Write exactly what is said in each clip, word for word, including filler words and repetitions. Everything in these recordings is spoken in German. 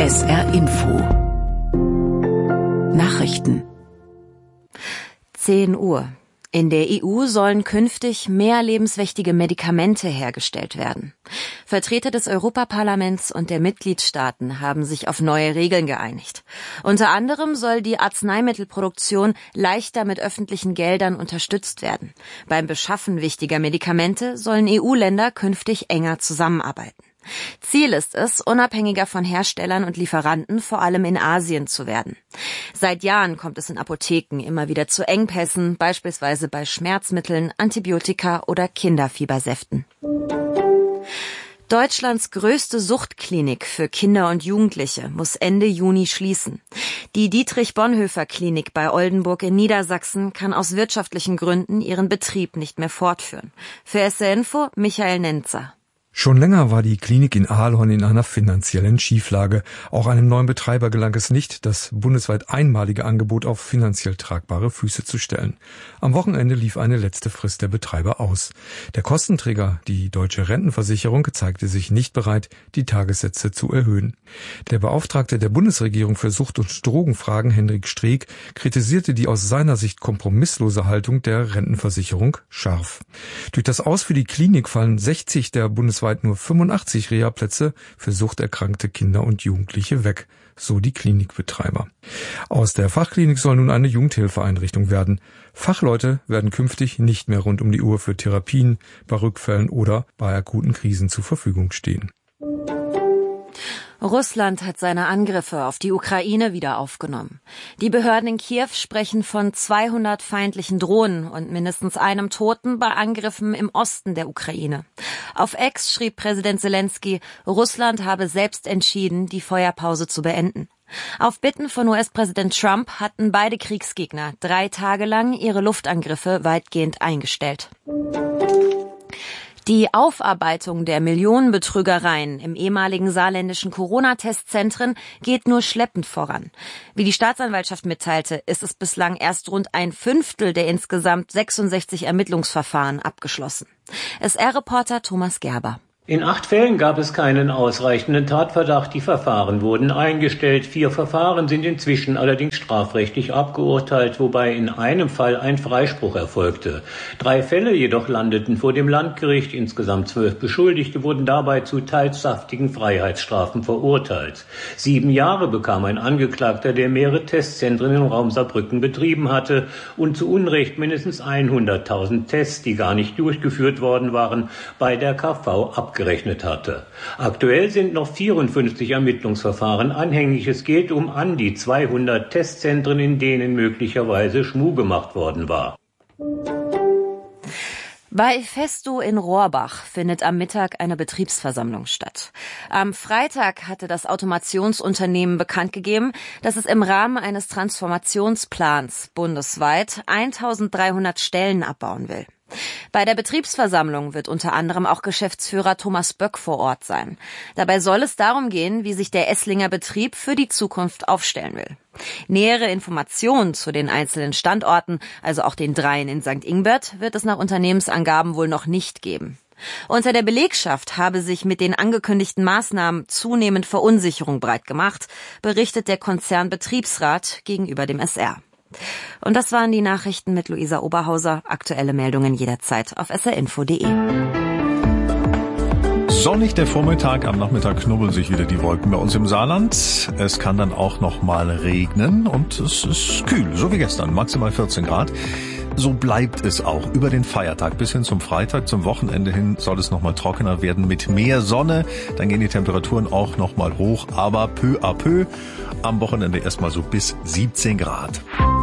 S R Info Nachrichten. zehn Uhr. In der E U sollen künftig mehr lebenswichtige Medikamente hergestellt werden. Vertreter des Europaparlaments und der Mitgliedstaaten haben sich auf neue Regeln geeinigt. Unter anderem soll die Arzneimittelproduktion leichter mit öffentlichen Geldern unterstützt werden. Beim Beschaffen wichtiger Medikamente sollen E U-Länder künftig enger zusammenarbeiten. Ziel ist es, unabhängiger von Herstellern und Lieferanten vor allem in Asien zu werden. Seit Jahren kommt es in Apotheken immer wieder zu Engpässen, beispielsweise bei Schmerzmitteln, Antibiotika oder Kinderfiebersäften. Deutschlands größte Suchtklinik für Kinder und Jugendliche muss Ende Juni schließen. Die Dietrich-Bonhoeffer-Klinik bei Oldenburg in Niedersachsen kann aus wirtschaftlichen Gründen ihren Betrieb nicht mehr fortführen. Für S R Info Michael Nenzer. Schon länger war die Klinik in Ahlhorn in einer finanziellen Schieflage. Auch einem neuen Betreiber gelang es nicht, das bundesweit einmalige Angebot auf finanziell tragbare Füße zu stellen. Am Wochenende lief eine letzte Frist der Betreiber aus. Der Kostenträger, die Deutsche Rentenversicherung, zeigte sich nicht bereit, die Tagessätze zu erhöhen. Der Beauftragte der Bundesregierung für Sucht- und Drogenfragen, Hendrik Streeck, kritisierte die aus seiner Sicht kompromisslose Haltung der Rentenversicherung scharf. Durch das Aus für die Klinik fallen sechzig der bundesweit nur fünfundachtzig Reha-Plätze für suchterkrankte Kinder und Jugendliche weg, so die Klinikbetreiber. Aus der Fachklinik soll nun eine Jugendhilfeeinrichtung werden. Fachleute werden künftig nicht mehr rund um die Uhr für Therapien, bei Rückfällen oder bei akuten Krisen zur Verfügung stehen. Russland hat seine Angriffe auf die Ukraine wieder aufgenommen. Die Behörden in Kiew sprechen von zweihundert feindlichen Drohnen und mindestens einem Toten bei Angriffen im Osten der Ukraine. Auf X schrieb Präsident Zelensky, Russland habe selbst entschieden, die Feuerpause zu beenden. Auf Bitten von U S-Präsident Trump hatten beide Kriegsgegner drei Tage lang ihre Luftangriffe weitgehend eingestellt. Die Aufarbeitung der Millionenbetrügereien im ehemaligen saarländischen Corona-Testzentren geht nur schleppend voran. Wie die Staatsanwaltschaft mitteilte, ist es bislang erst rund ein Fünftel der insgesamt sechsundsechzig Ermittlungsverfahren abgeschlossen. S R-Reporter Thomas Gerber. In acht Fällen gab es keinen ausreichenden Tatverdacht. Die Verfahren wurden eingestellt. Vier Verfahren sind inzwischen allerdings strafrechtlich abgeurteilt, wobei in einem Fall ein Freispruch erfolgte. Drei Fälle jedoch landeten vor dem Landgericht. Insgesamt zwölf Beschuldigte wurden dabei zu teils saftigen Freiheitsstrafen verurteilt. Sieben Jahre bekam ein Angeklagter, der mehrere Testzentren im Raum Saarbrücken betrieben hatte und zu Unrecht mindestens hunderttausend Tests, die gar nicht durchgeführt worden waren, bei der K V abgerechnet. gerechnet hatte. Aktuell sind noch vierundfünfzig Ermittlungsverfahren anhängig. Es geht um an die zweihundert Testzentren, in denen möglicherweise Schmuh gemacht worden war. Bei Festo in Rohrbach findet am Mittag eine Betriebsversammlung statt. Am Freitag hatte das Automationsunternehmen bekannt gegeben, dass es im Rahmen eines Transformationsplans bundesweit eintausenddreihundert Stellen abbauen will. Bei der Betriebsversammlung wird unter anderem auch Geschäftsführer Thomas Böck vor Ort sein. Dabei soll es darum gehen, wie sich der Esslinger Betrieb für die Zukunft aufstellen will. Nähere Informationen zu den einzelnen Standorten, also auch den dreien in Sankt Ingbert, wird es nach Unternehmensangaben wohl noch nicht geben. Unter der Belegschaft habe sich mit den angekündigten Maßnahmen zunehmend Verunsicherung breit gemacht, berichtet der Konzernbetriebsrat gegenüber dem S R. Und das waren die Nachrichten mit Luisa Oberhauser. Aktuelle Meldungen jederzeit auf s r info punkt d e. Sonnig der Vormittag, am Nachmittag knubbeln sich wieder die Wolken bei uns im Saarland. Es kann dann auch noch mal regnen und es ist kühl, so wie gestern, maximal vierzehn Grad. So bleibt es auch über den Feiertag bis hin zum Freitag. Zum Wochenende hin soll es noch mal trockener werden mit mehr Sonne. Dann gehen die Temperaturen auch noch mal hoch, aber peu à peu. Am Wochenende erstmal so bis siebzehn Grad.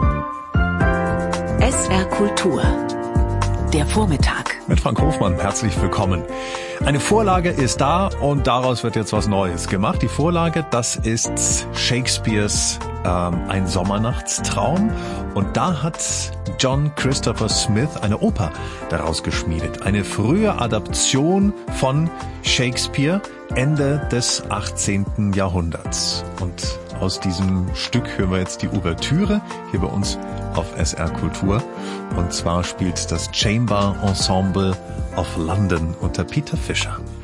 S R Kultur. Der Vormittag. Mit Frank Hofmann, herzlich willkommen. Eine Vorlage ist da und daraus wird jetzt was Neues gemacht. Die Vorlage, das ist Shakespeares ähm, Ein Sommernachtstraum. Und da hat John Christopher Smith eine Oper daraus geschmiedet. Eine frühe Adaption von Shakespeare Ende des achtzehnten Jahrhunderts. Und aus diesem Stück hören wir jetzt die Ouvertüre hier bei uns auf S R Kultur. Und zwar spielt das Chamber Ensemble of London unter Peter Fisher.